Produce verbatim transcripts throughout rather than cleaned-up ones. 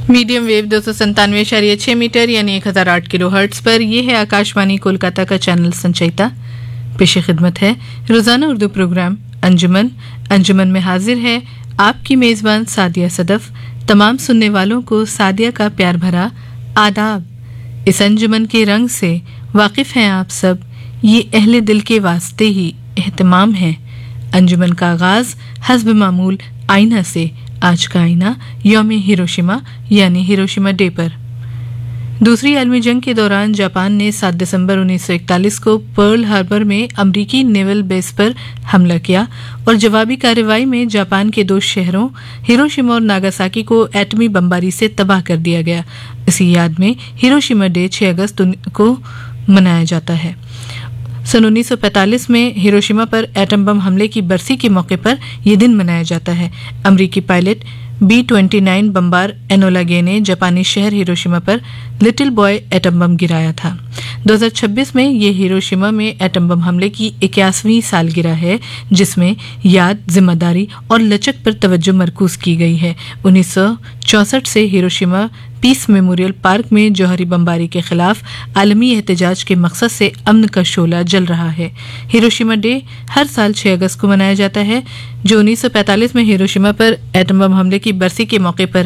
Medium wave दो सौ संतानवे इशारिया छः मीटर यानी एक हज़ार आठ किलो हर्ट्स पर यह है आकाशवाणी कोलकाता का चैनल संचयिता। पेश खिदमत है रोजाना उर्दू प्रोग्राम अंजुमन। अंजुमन में हाजिर है आपकी मेज़बान सादिया सदफ। तमाम सुनने वालों को सादिया का प्यार भरा आदाब। इस अंजुमन के रंग से वाकिफ हैं आप सब, ये अहले दिल के वास्ते ही एहतमाम है। अंजुमन का आगाज हस्ब मामूल आईना से। आज का आईना यौम हिरोशिमा यानी हिरोशिमा डे पर। दूसरी आलमी जंग के दौरान जापान ने सात दिसंबर उन्नीस सौ इकतालीस को पर्ल हार्बर में अमरीकी नेवल बेस पर हमला किया और जवाबी कार्रवाई में जापान के दो शहरों हिरोशिमा और नागासाकी को एटमी बमबारी से तबाह कर दिया गया। इसी याद में हिरोशिमा डे छह अगस्त को मनाया जाता है। सन उन्नीस सौ पैंतालीस में हिरोशिमा पर एटम बम हमले की बरसी के मौके पर यह दिन मनाया जाता है। अमरीकी pilot B twenty nine bomber Enola गे ने जापानी शहर हिरोशिमा पर लिटिल बॉय एटम बम गिराया था। दो हज़ार छब्बीस में ये हिरोशिमा में एटम बम हमले की इक्यासवीं सालगिरह है, जिसमें याद, जिम्मेदारी और लचक पर तवज्जो मरकूज की गई है। उन्नीस सौ चौसठ से हिरोशिमा पीस मेमोरियल पार्क में जौहरी बमबारी के खिलाफ आलमी एहतजाज के मकसद से अमन का शोला जल रहा है। हिरोशिमा डे हर साल छह अगस्त को मनाया जाता है, जो उन्नीस सौ पैंतालीस में हिरोशिमा पर एटम बम हमले की बरसी के मौके पर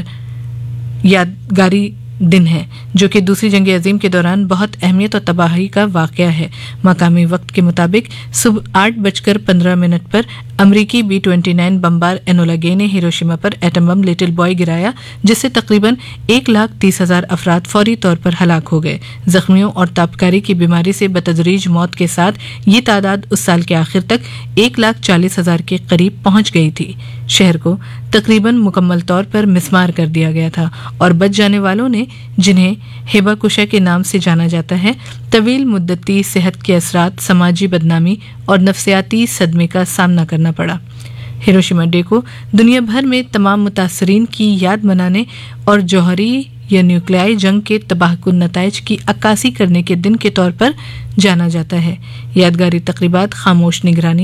यादगारी दिन है, जो कि दूसरी जंग अजीम के दौरान बहुत अहमियत और तबाही का वाक़या है। मकामी वक्त के मुताबिक सुबह आठ बजकर पंद्रह मिनट पर अमरीकी B twenty nine bomber Enola गे ने हिरोशिमा पर एटम बम लिटिल बॉय गिराया, जिससे तकरीबन एक लाख तीस हजार अफराद फौरी तौर पर हलाक हो गए। जख्मियों और तापकारी की बीमारी से बतदरीज मौत के साथ ये तादाद उस साल के आखिर तक एक लाख चालीस हजार के करीब पहुंच गई थी। शहर को तकरीबन मुकम्मल तौर पर मिसमार कर दिया गया था और बच जाने वालों ने, जिन्हें हेबाकुशा के नाम से जाना जाता है, तवील मुद्दती सेहत के असरात, समाजी बदनामी और नफ्सियाती सदमे का सामना करना पड़ा। हिरोशिमा डे को दुनिया भर में तमाम मुतासरीन की याद मनाने और जौहरी या न्यूक्लियाई जंग के तबाहकुन नताइज की अक्कासी करने के दिन के तौर पर जाना जाता है। यादगारी तकरीबात, खामोश निगरानी